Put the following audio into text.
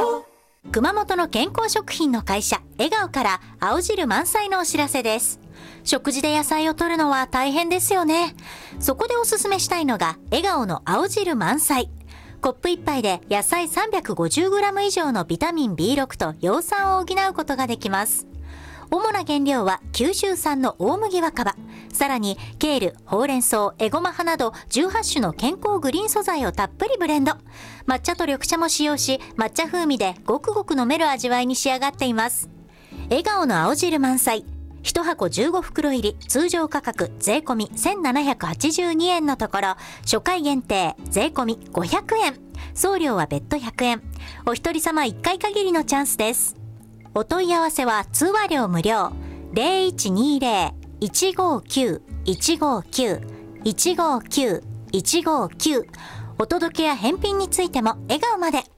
熊本の健康食品の会社笑顔から青汁満載のお知らせです。食事で野菜を摂るのは大変ですよね。そこでおすすめしたいのが笑顔の青汁満載。コップ1杯で野菜 350g 以上のビタミン B6 と葉酸を補うことができます。主な原料は九州産の大麦若葉、さらにケール、ほうれん草、エゴマ葉など18種の健康グリーン素材をたっぷりブレンド。抹茶と緑茶も使用し、抹茶風味でごくごく飲める味わいに仕上がっています。笑顔の青汁満載。1箱15袋入り、通常価格税込み1782円のところ、初回限定税込み500円。送料は別途100円。お一人様1回限りのチャンスです。お問い合わせは通話料無料。0120-159-159-159-159。お届けや返品についても笑顔まで。